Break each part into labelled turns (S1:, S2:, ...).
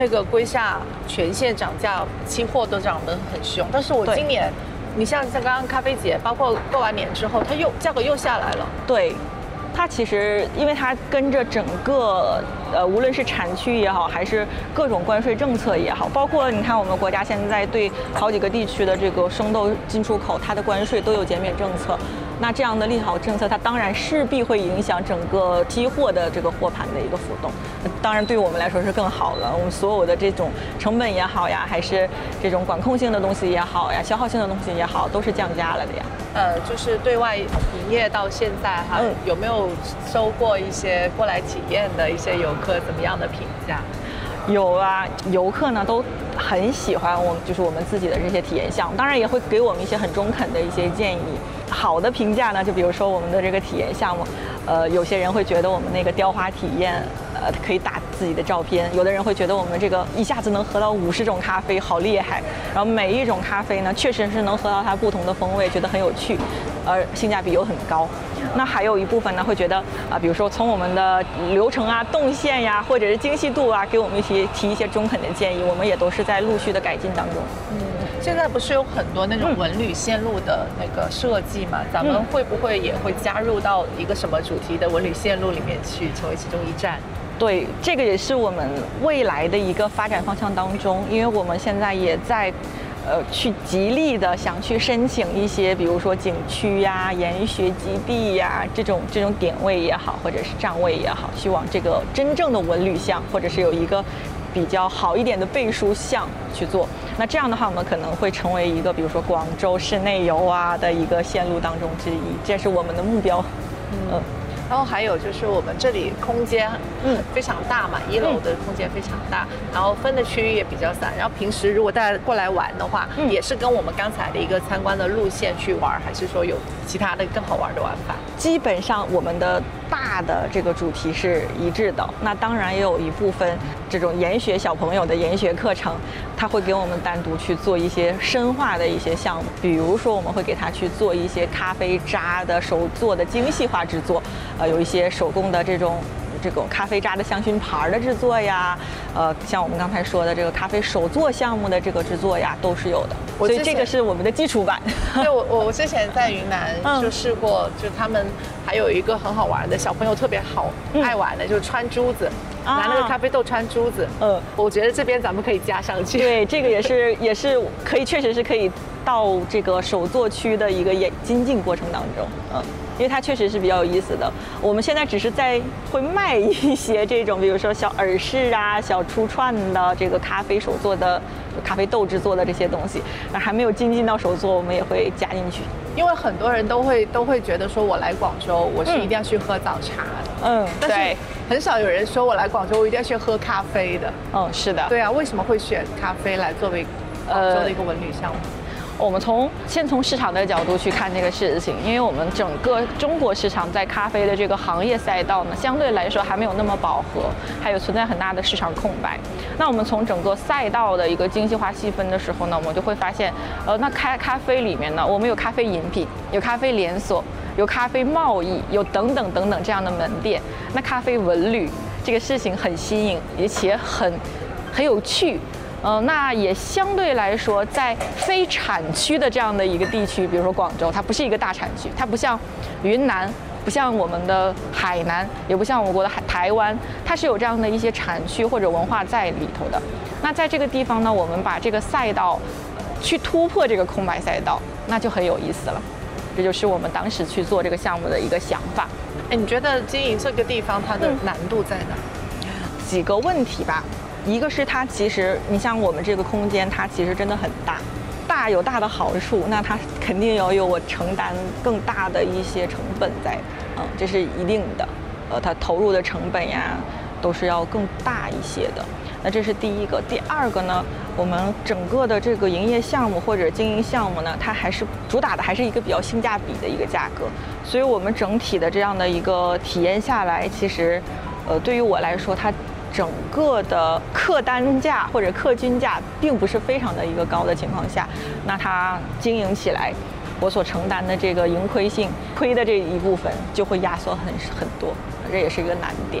S1: 那个龟下全线涨价，期货都涨得很凶。但是我今年，你像刚刚咖啡节，包括过完年之后，它价格又下来了。
S2: 对。它其实，因为它跟着整个无论是产区也好，还是各种关税政策也好，包括你看我们国家现在对好几个地区的这个生豆进出口，它的关税都有减免政策。那这样的利好政策，它当然势必会影响整个期货的这个货盘的一个浮动。当然，对于我们来说是更好了。我们所有的这种成本也好呀，还是这种管控性的东西也好呀，消耗性的东西也好，都是降价了的呀。
S1: 就是对外营业到现在哈，有没有收过一些过来体验的一些游客怎么样的评价？
S2: 有啊，游客呢都很喜欢就是我们自己的这些体验项目，当然也会给我们一些很中肯的一些建议。好的评价呢，就比如说我们的这个体验项目，有些人会觉得我们那个雕花体验，可以打自己的照片；有的人会觉得我们这个一下子能喝到50种咖啡，好厉害。然后每一种咖啡呢，确实是能喝到它不同的风味，觉得很有趣，性价比又很高。那还有一部分呢，会觉得比如说从我们的流程啊、动线呀，或者是精细度啊，给我们提一些中肯的建议，我们也都是在陆续的改进当中。
S1: 现在不是有很多那种文旅线路的那个设计嘛？咱们会不会也会加入到一个什么主题的文旅线路里面去，成为其中一站？
S2: 对，这个也是我们未来的一个发展方向当中，因为我们现在也在去极力的想去申请一些，比如说景区呀、研学基地呀这种点位也好，或者是站位也好，希望这个真正的文旅项，或者是有一个比较好一点的背书项去做。那这样的话，我们可能会成为一个，比如说广州市内游啊的一个线路当中之一，这是我们的目标。
S1: 然后还有就是我们这里空间非常大嘛，1楼的空间非常大，然后分的区域也比较散。然后平时如果大家过来玩的话，也是跟我们刚才的一个参观的路线去玩，还是说有其他的更好玩的玩法？
S2: 基本上我们的大的这个主题是一致的。那当然也有一部分这种研学小朋友的研学课程，他会给我们单独去做一些深化的一些项目，比如说我们会给他去做一些咖啡渣的手做的精细化制作。有一些手工的这种咖啡渣的香薰牌的制作呀，像我们刚才说的这个咖啡手作项目的这个制作呀，都是有的。所以这个是我们的基础版。
S1: 对，我之前在云南就试过，就他们还有一个很好玩的，小朋友特别爱玩的，就是穿珠子。拿那个咖啡豆穿珠子，我觉得这边咱们可以加上去。
S2: 对，这个也是可以，确实是可以到这个手作区的一个精进过程当中，因为它确实是比较有意思的。我们现在只是会卖一些这种，比如说小耳饰啊、小出串的这个咖啡手做的咖啡豆制作的这些东西，那还没有精进到手作，我们也会加进去。因
S1: 为很多人都会觉得说，我来广州，我是一定要去喝早茶的，但是很少有人说我来广州，我一定要去喝咖啡的。
S2: 是的。
S1: 对啊，为什么会选咖啡来作为广州的一个文旅项目？
S2: 我们先从市场的角度去看这个事情，因为我们整个中国市场在咖啡的这个行业赛道呢，相对来说还没有那么饱和，还有存在很大的市场空白。那我们从整个赛道的一个精细化细分的时候呢，我们就会发现，那咖啡里面呢，我们有咖啡饮品，有咖啡连锁，有咖啡贸易，有等等这样的门店。那咖啡文旅这个事情很新颖，而且很有趣。那也相对来说，在非产区的这样的一个地区，比如说广州，它不是一个大产区，它不像云南，不像我们的海南，也不像我国的台湾，它是有这样的一些产区或者文化在里头的。那在这个地方呢，我们把这个赛道去突破这个空白赛道，那就很有意思了。这就是我们当时去做这个项目的一个想法。
S1: 你觉得经营这个地方它的难度在哪？
S2: 几个问题吧。一个是它其实，你像我们这个空间，它其实真的很大，大有大的好处，那它肯定要有我承担更大的一些成本在，这是一定的，它投入的成本呀，都是要更大一些的。那这是第一个。第二个呢，我们整个的这个营业项目或者经营项目呢，它还是主打的还是一个比较性价比的一个价格，所以我们整体的这样的一个体验下来，其实，对于我来说，它整个的客单价或者客均价并不是非常的一个高的情况下，那它经营起来，我所承担的这个盈亏的这一部分就会压缩很多，这也是一个难点。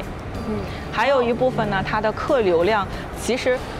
S2: 还有一部分呢，它的客流量其实